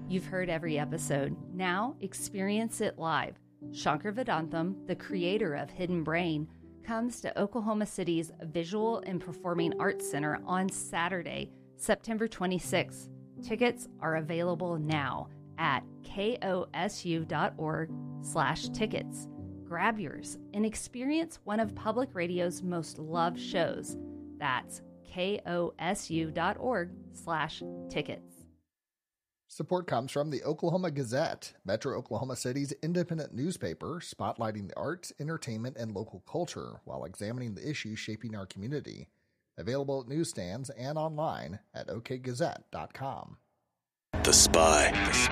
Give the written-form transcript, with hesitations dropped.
You've heard every episode. Now experience it live. Shankar Vedantam, the creator of Hidden Brain, comes to Oklahoma City's Visual and Performing Arts Center on Saturday, September 26th. Tickets are available now at kosu.org/tickets. Grab yours and experience one of public radio's most loved shows. That's kosu.org/tickets. Support comes from the Oklahoma Gazette, Metro Oklahoma City's independent newspaper, spotlighting the arts, entertainment, and local culture while examining the issues shaping our community. Available at newsstands and online at okgazette.com. The Spy.